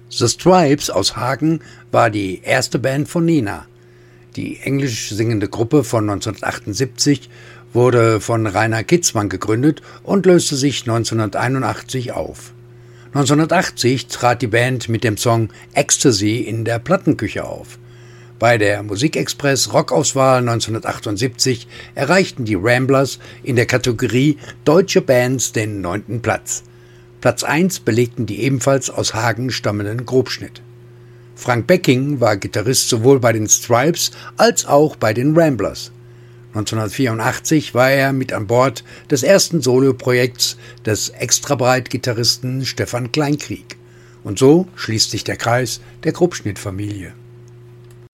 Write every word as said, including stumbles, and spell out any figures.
The Stripes aus Hagen war die erste Band von Nena. Die englisch singende Gruppe von neunzehnhundertachtundsiebzig wurde von Rainer Kitzmann gegründet und löste sich neunzehnhunderteinundachtzig auf. neunzehnhundertachtzig trat die Band mit dem Song Ecstasy in der Plattenküche auf. Bei der Musikexpress Rockauswahl neunzehnhundertachtundsiebzig erreichten die Ramblers in der Kategorie Deutsche Bands den neunten Platz. Platz eins belegten die ebenfalls aus Hagen stammenden Grobschnitt. Frank Becking war Gitarrist sowohl bei den Stripes als auch bei den Ramblers. neunzehnhundertvierundachtzig war er mit an Bord des ersten Soloprojekts des Extrabreit-Gitarristen Stefan Kleinkrieg. Und so schließt sich der Kreis der Grobschnitt-Familie.